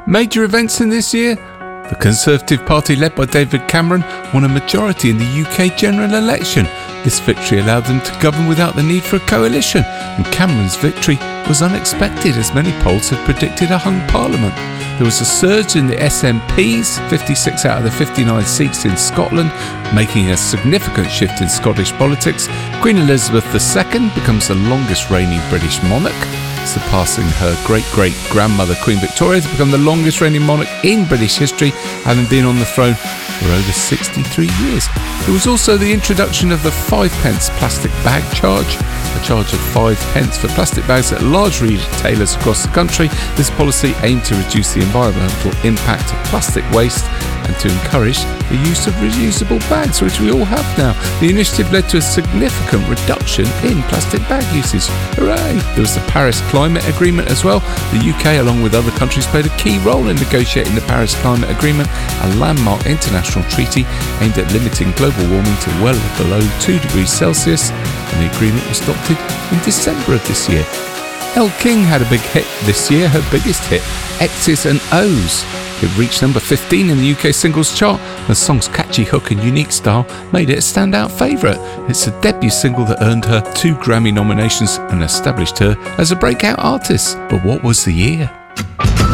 Major events in this year? The Conservative Party, led by David Cameron, won a majority in the UK general election. This victory allowed them to govern without the need for a coalition, and Cameron's victory was unexpected, as many polls had predicted a hung parliament. There was a surge in the SNPs, 56 out of the 59 seats in Scotland, making a significant shift in Scottish politics. Queen Elizabeth II becomes the longest reigning British monarch, surpassing her great-great-grandmother Queen Victoria to become the longest reigning monarch in British history, having been on the throne for over 63 years. There was also the introduction of the 5p plastic bag charge, a charge of 5p for plastic bags at large retailers across the country. This policy aimed to reduce the environmental impact of plastic waste and to encourage the use of reusable bags, which we all have now. The initiative led to a significant reduction in plastic bag usage. Hooray! There was the Paris Climate Agreement as well. The UK, along with other countries, played a key role in negotiating the Paris Climate Agreement, a landmark international treaty aimed at limiting global warming to well below 2 degrees Celsius, and the agreement was adopted in December of this year. Elle King had a big hit this year, her biggest hit, X's and O's. It reached number 15 in the UK singles chart. The song's catchy hook and unique style made it a standout favourite. It's a debut single that earned her 2 Grammy nominations and established her as a breakout artist. But what was the year?